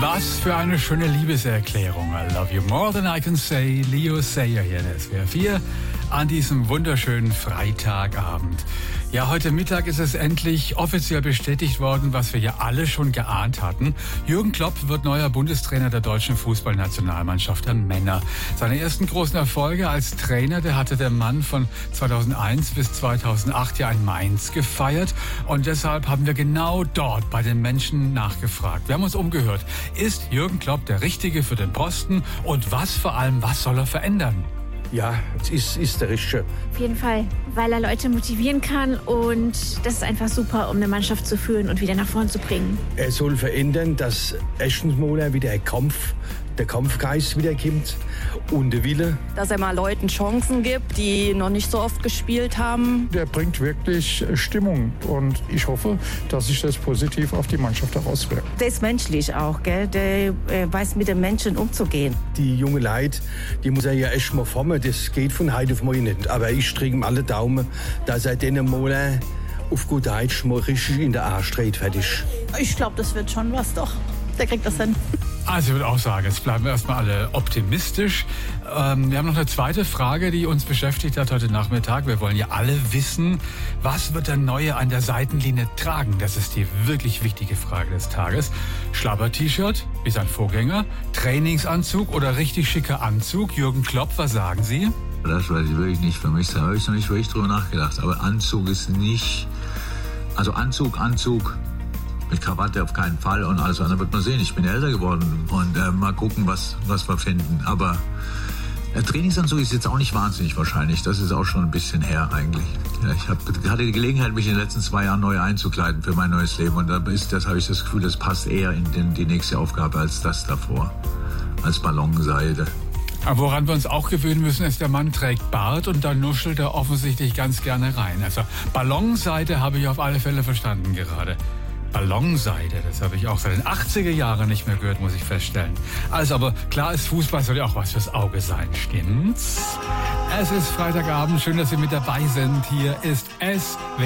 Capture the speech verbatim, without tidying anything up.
Was für eine schöne Liebeserklärung. I love you more than I can say. Leo Sayer hier in S W R vier an diesem wunderschönen Freitagabend. Ja, heute Mittag ist es endlich offiziell bestätigt worden, was wir ja alle schon geahnt hatten. Jürgen Klopp wird neuer Bundestrainer der deutschen Fußballnationalmannschaft der Männer. Seine ersten großen Erfolge als Trainer, der hatte der Mann von zweitausendeins bis zweitausendacht ja in Mainz gefeiert. Und deshalb haben wir genau dort bei den Menschen nachgefragt. Wir haben uns umgehört. Ist Jürgen Klopp der Richtige für den Posten? Und was vor allem, was soll er verändern? Ja, es ist, ist der Richtige. Auf jeden Fall, weil er Leute motivieren kann und das ist einfach super, um eine Mannschaft zu führen und wieder nach vorn zu bringen. Er soll verändern, dass erstens mal wieder ein Kampf, der Kampfgeist wiederkommt und der Wille. Dass er mal Leuten Chancen gibt, die noch nicht so oft gespielt haben. Der bringt wirklich Stimmung und ich hoffe, dass sich das positiv auf die Mannschaft herauswirkt. Der ist menschlich auch, gell? Der äh, weiß mit den Menschen umzugehen. Die junge Leute, die muss er ja erst mal formen, das geht von heute auf morgen nicht. Aber ich drücke ihm alle Daumen, dass er denen mal auf gut Deutsch mal richtig in der Arsch dreht, fertig. Ich glaube, das wird schon was, doch. Der kriegt das hin. Also ich würde auch sagen, jetzt bleiben wir erstmal alle optimistisch. Ähm, wir haben noch eine zweite Frage, die uns beschäftigt hat heute Nachmittag. Wir wollen ja alle wissen, was wird der Neue an der Seitenlinie tragen? Das ist die wirklich wichtige Frage des Tages. Schlabber-T-Shirt wie sein Vorgänger, Trainingsanzug oder richtig schicker Anzug? Jürgen Klopp, was sagen Sie? Das weiß ich wirklich nicht. Für mich da habe ich noch nicht wirklich drüber nachgedacht. Aber Anzug ist nicht... Also Anzug, Anzug... Mit Krawatte auf keinen Fall und alles andere wird man sehen. Ich bin älter geworden und äh, mal gucken, was, was wir finden. Aber der Trainingsanzug ist jetzt auch nicht wahnsinnig wahrscheinlich. Das ist auch schon ein bisschen her eigentlich. Ja, ich hab, hatte die Gelegenheit, mich in den letzten zwei Jahren neu einzukleiden für mein neues Leben. Und da ist, das habe ich das Gefühl, das passt eher in den, die nächste Aufgabe als das davor. Als Ballonseide. Aber woran wir uns auch gewöhnen müssen, ist, der Mann trägt Bart und da nuschelt er offensichtlich ganz gerne rein. Also Ballonseide habe ich auf alle Fälle verstanden gerade. Ballonseide, das habe ich auch seit den achtziger Jahren nicht mehr gehört, muss ich feststellen. Also, aber klar ist, Fußball soll ja auch was fürs Auge sein, stimmt's? Es ist Freitagabend, schön, dass Sie mit dabei sind. Hier ist S W R